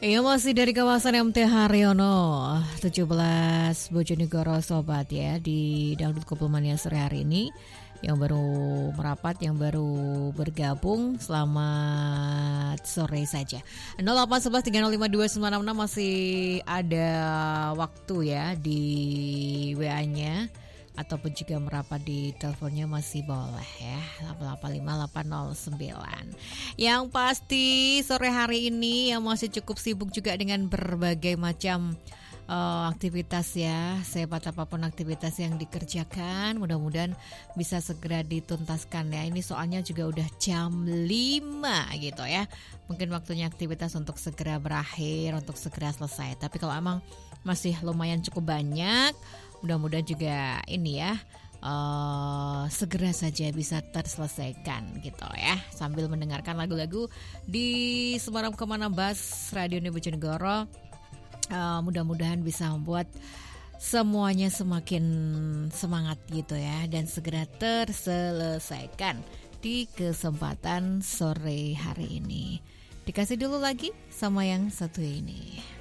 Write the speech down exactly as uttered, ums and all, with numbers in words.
Iya, masih dari kawasan M T Haryono tujuh belas Bojonegoro sobat ya, di Dangdut Kopelmania sore hari ini. Yang baru merapat, yang baru bergabung, selamat sore saja. nol delapan satu satu tiga nol lima dua sembilan enam enam masih ada waktu ya di W A-nya, ataupun juga merapat di teleponnya masih boleh ya, delapan delapan lima delapan nol sembilan. Yang pasti sore hari ini yang masih cukup sibuk juga dengan berbagai macam uh, aktivitas ya. Sehebat apapun aktivitas yang dikerjakan, mudah-mudahan bisa segera dituntaskan ya. Ini soalnya juga udah jam lima gitu ya. Mungkin waktunya aktivitas untuk segera berakhir, untuk segera selesai. Tapi kalau emang masih lumayan cukup banyak, mudah-mudahan juga ini ya uh, segera saja bisa terselesaikan gitu ya, sambil mendengarkan lagu-lagu di Semarang Kemana Bas Radio Bojonegoro. uh, Mudah-mudahan bisa membuat semuanya semakin semangat gitu ya, dan segera terselesaikan di kesempatan sore hari ini. Dikasih dulu lagi sama yang satu ini.